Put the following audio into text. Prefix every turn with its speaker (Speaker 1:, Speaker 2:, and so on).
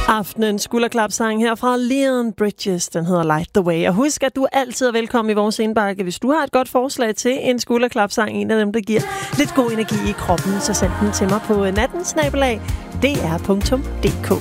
Speaker 1: Aftenens skulderklapsang her fra Leon Bridges, den hedder Light the Way. Og husk, at du altid er velkommen i vores indbakke. Hvis du har et godt forslag til en skulderklapsang, en af dem, der giver lidt god energi i kroppen, så send den til mig på nattensnabelag.dr.dk.